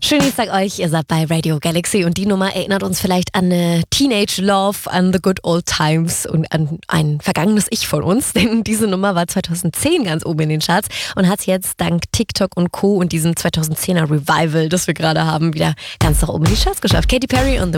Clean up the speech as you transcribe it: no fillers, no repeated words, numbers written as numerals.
Schönen Dienstag euch, ihr seid bei Radio Galaxy und die Nummer erinnert uns vielleicht an eine Teenage Love, an the good old times und an ein vergangenes Ich von uns, denn diese Nummer war 2010 ganz oben in den Charts und hat jetzt dank TikTok und Co. und diesem 2010er Revival, das wir gerade haben, wieder ganz nach oben in die Charts geschafft. Katy Perry und The